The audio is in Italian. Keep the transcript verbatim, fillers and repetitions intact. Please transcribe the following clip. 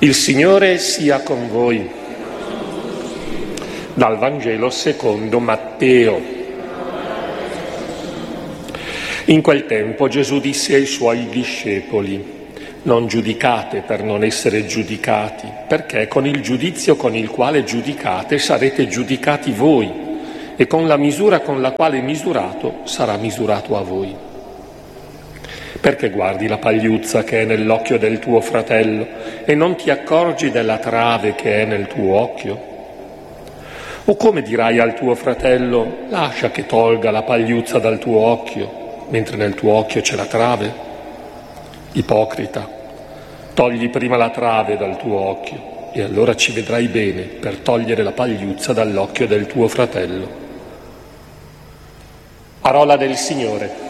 Il Signore sia con voi. Dal Vangelo secondo Matteo. In quel tempo Gesù disse ai suoi discepoli: non giudicate per non essere giudicati, perché con il giudizio con il quale giudicate sarete giudicati voi, e con la misura con la quale misurato sarà misurato a voi. Perché guardi la pagliuzza che è nell'occhio del tuo fratello e non ti accorgi della trave che è nel tuo occhio? O come dirai al tuo fratello: lascia che tolga la pagliuzza dal tuo occhio, mentre nel tuo occhio c'è la trave? Ipocrita, togli prima la trave dal tuo occhio e allora ci vedrai bene per togliere la pagliuzza dall'occhio del tuo fratello. Parola del Signore.